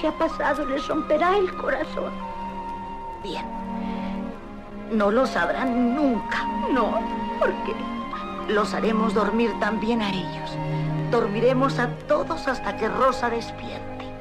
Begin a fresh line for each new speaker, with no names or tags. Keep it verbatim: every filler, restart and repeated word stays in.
que ha pasado les romperá el corazón. Bien. No lo sabrán nunca.
No, ¿por qué?
Los haremos dormir también a ellos. Dormiremos a todos hasta que Rosa despierte.